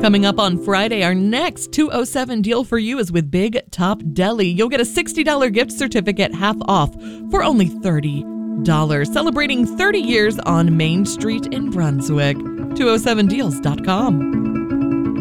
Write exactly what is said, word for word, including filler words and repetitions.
Coming up on Friday, our next two oh seven deal for you is with Big Top Deli. You'll get a sixty dollars gift certificate half off for only thirty dollars, celebrating thirty years on Main Street in Brunswick. two oh seven deals dot com.